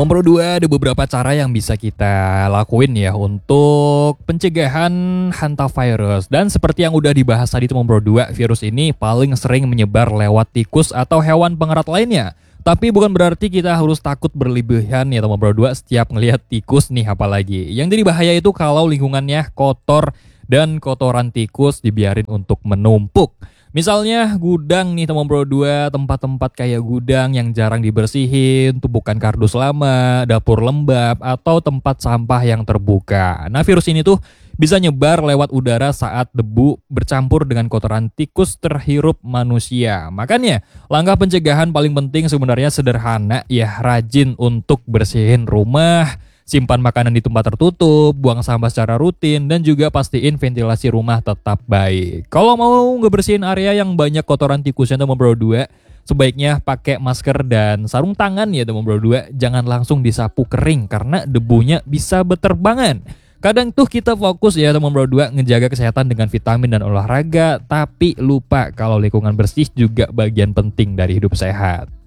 Teman Pro 2, ada beberapa cara yang bisa kita lakuin ya untuk pencegahan hantavirus. Dan seperti yang udah dibahas tadi Teman Pro 2, virus ini paling sering menyebar lewat tikus atau hewan pengerat lainnya. Tapi bukan berarti kita harus takut berlebihan ya Teman Pro 2 setiap ngelihat tikus nih apalagi. Yang jadi bahaya itu kalau lingkungannya kotor dan kotoran tikus dibiarin untuk menumpuk. Misalnya gudang nih Teman Pro 2, tempat-tempat kayak gudang yang jarang dibersihin, tumpukan kardus lama, dapur lembab, atau tempat sampah yang terbuka. Nah virus ini tuh bisa nyebar lewat udara saat debu bercampur dengan kotoran tikus terhirup manusia. Makanya langkah pencegahan paling penting sebenarnya sederhana ya, rajin untuk bersihin rumah, simpan makanan di tempat tertutup, buang sampah secara rutin, dan juga pastiin ventilasi rumah tetap baik. Kalau mau ngebersihin area yang banyak kotoran tikusnya Teman Pro 2, sebaiknya pakai masker dan sarung tangan ya Teman Pro 2. Jangan langsung disapu kering karena debunya bisa beterbangan. Kadang tuh kita fokus ya Teman Pro 2 ngejaga kesehatan dengan vitamin dan olahraga, tapi lupa kalau lingkungan bersih juga bagian penting dari hidup sehat.